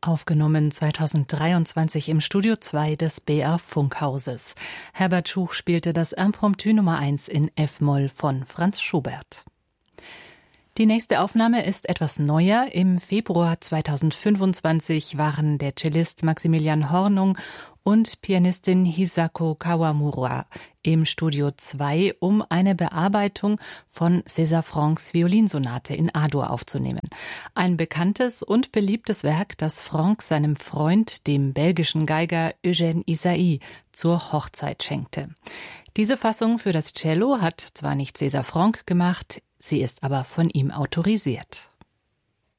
Aufgenommen 2023 im Studio 2 des BR Funkhauses. Herbert Schuch spielte das Impromptu Nummer 1 in F-Moll von Franz Schubert. Die nächste Aufnahme ist etwas neuer. Im Februar 2025 waren der Cellist Maximilian Hornung und Pianistin Hisako Kawamura im Studio 2, um eine Bearbeitung von César Franck's Violinsonate in A-Dur aufzunehmen. Ein bekanntes und beliebtes Werk, das Franck seinem Freund, dem belgischen Geiger Eugène Ysaÿe, zur Hochzeit schenkte. Diese Fassung für das Cello hat zwar nicht César Franck gemacht, sie ist aber von ihm autorisiert.